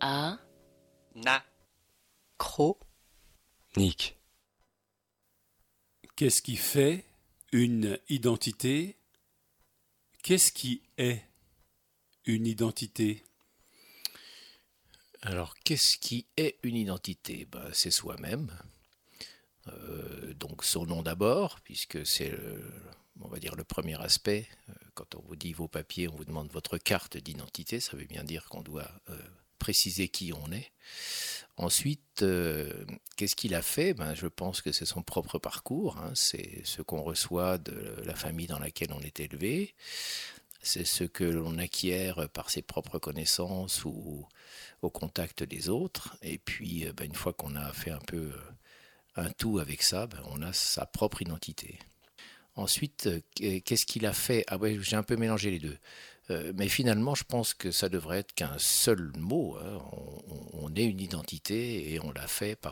A, Na, Cro, Nick. Qu'est-ce qui fait une identité? Qu'est-ce qui est une identité? Alors, qu'est-ce qui est une identité? C'est soi-même. Donc son nom d'abord, puisque c'est, on va dire, le premier aspect. Quand on vous dit vos papiers, on vous demande votre carte d'identité, ça veut bien dire qu'on doit préciser qui on est. Ensuite, qu'est-ce qu'il a fait? Je pense que c'est son propre parcours, c'est ce qu'on reçoit de la famille dans laquelle on est élevé, c'est ce que l'on acquiert par ses propres connaissances ou au contact des autres, et puis une fois qu'on a fait un peu un tout avec ça, on a sa propre identité. Ensuite, qu'est-ce qu'il a fait? Ah ouais, j'ai un peu mélangé les deux. Mais finalement, je pense que ça devrait être qu'un seul mot. On est une identité et on l'a fait